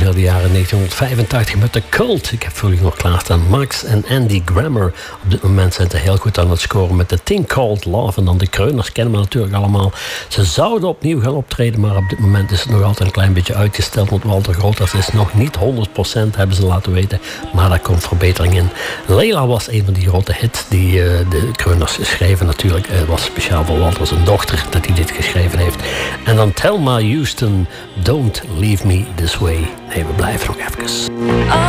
origineel de jaren 1985 met de Cult. Ik heb voor jullie nog klaarstaan. Max en Andy Grammer. Op dit moment zijn ze heel goed aan het scoren met The Thing Called Love. En dan de Kreuners kennen we natuurlijk allemaal. Ze zouden opnieuw gaan optreden, maar op dit moment is het nog altijd een klein beetje uitgesteld. Want Walter Groothuis is nog niet 100%, hebben ze laten weten. Maar daar komt verbetering in. Leila was een van die grote hits die de Kreuners schreven natuurlijk. Het was speciaal voor Walter zijn dochter dat hij dit geschreven heeft. En dan Thelma Houston, Don't Leave Me This Way. Nee, we blijven nog even.